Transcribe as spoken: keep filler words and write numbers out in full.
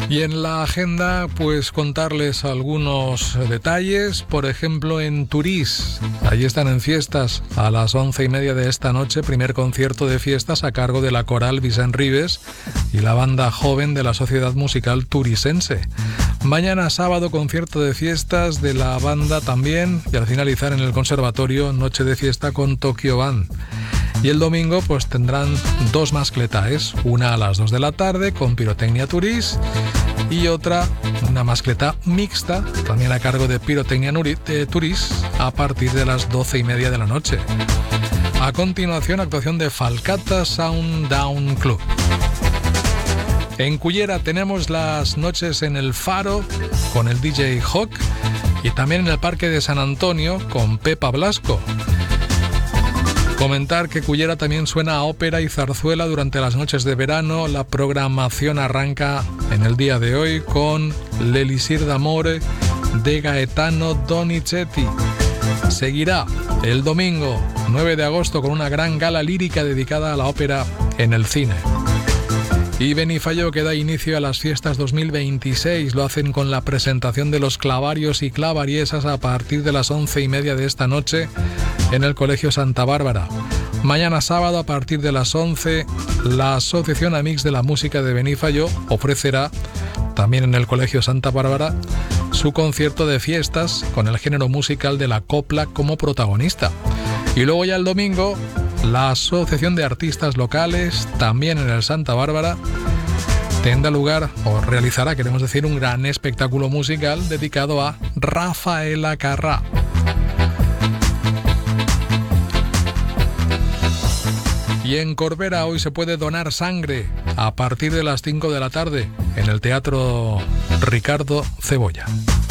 Y en la agenda, pues contarles algunos detalles. Por ejemplo, en Turís, allí están en fiestas a las once y media de esta noche, primer concierto de fiestas a cargo de la coral Vicent Ribes y la banda joven de la Sociedad Musical Turisense. Mañana sábado, concierto de fiestas de la banda también, y al finalizar en el conservatorio, noche de fiesta con Tokyo Band. Y el domingo pues tendrán dos mascletaes, una a las dos de la tarde con Pirotecnia Turís y otra, una mascleta mixta, también a cargo de Pirotecnia Turís, a partir de las doce y media de la noche. A continuación, actuación de Falcata Sound Down Club. En Cullera tenemos las noches en el Faro con el D J Hawk y también en el Parque de San Antonio con Pepa Blasco. Comentar que Cullera también suena a ópera y zarzuela durante las noches de verano. La programación arranca en el día de hoy con L'Elisir d'Amore de Gaetano Donizetti. Seguirá el domingo nueve de agosto con una gran gala lírica dedicada a la ópera en el cine. Y Benifayó, que da inicio a las fiestas dos mil veintiséis, lo hacen con la presentación de los clavarios y clavariesas a partir de las once y media de esta noche en el Colegio Santa Bárbara. Mañana sábado, a partir de las once, la Asociación Amics de la Música de Benifayó ofrecerá, también en el Colegio Santa Bárbara, su concierto de fiestas con el género musical de la copla como protagonista. Y luego ya el domingo, la Asociación de Artistas Locales, también en el Santa Bárbara, tendrá lugar o realizará, queremos decir, un gran espectáculo musical dedicado a Rafaela Carrà. Y en Corbera hoy se puede donar sangre a partir de las cinco de la tarde en el Teatro Ricardo Cebolla.